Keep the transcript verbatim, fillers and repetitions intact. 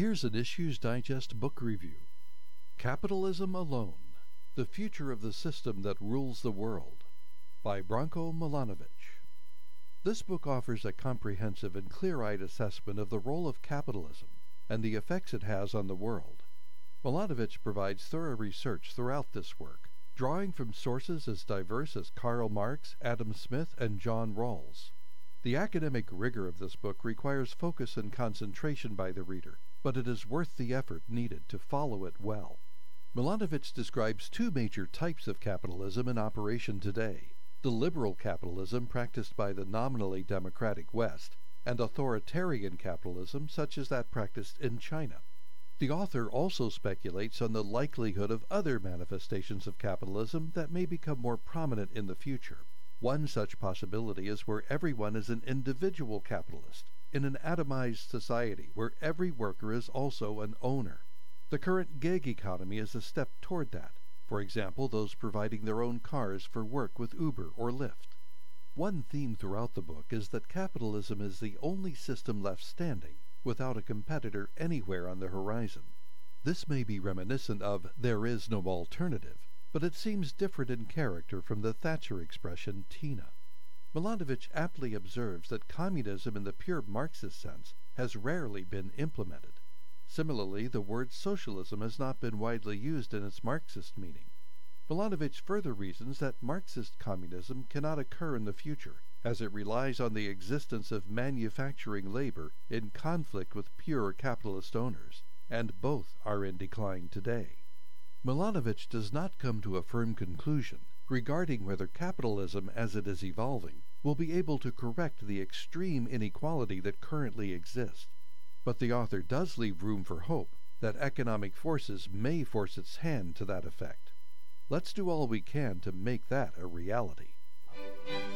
Here's an Issues Digest book review. Capitalism Alone: The Future of the System That Rules the World by Branko Milanovic. This book offers a comprehensive and clear-eyed assessment of the role of capitalism and the effects it has on the world. Milanovic provides thorough research throughout this work, drawing from sources as diverse as Karl Marx, Adam Smith, and John Rawls. The academic rigor of this book requires focus and concentration by the reader, but it is worth the effort needed to follow it well. Milanovic describes two major types of capitalism in operation today: the liberal capitalism practiced by the nominally democratic West, and authoritarian capitalism such as that practiced in China. The author also speculates on the likelihood of other manifestations of capitalism that may become more prominent in the future. One such possibility is where everyone is an individual capitalist, in an atomized society where every worker is also an owner. The current gig economy is a step toward that, for example, those providing their own cars for work with Uber or Lyft. One theme throughout the book is that capitalism is the only system left standing, without a competitor anywhere on the horizon. This may be reminiscent of "there is no alternative," but it seems different in character from the Thatcher expression Tina. Milanovic aptly observes that communism in the pure Marxist sense has rarely been implemented. Similarly, the word socialism has not been widely used in its Marxist meaning. Milanovic further reasons that Marxist communism cannot occur in the future, as it relies on the existence of manufacturing labor in conflict with pure capitalist owners, and both are in decline today. Milanovic does not come to a firm conclusion regarding whether capitalism as it is evolving will be able to correct the extreme inequality that currently exists. But the author does leave room for hope that economic forces may force its hand to that effect. Let's do all we can to make that a reality.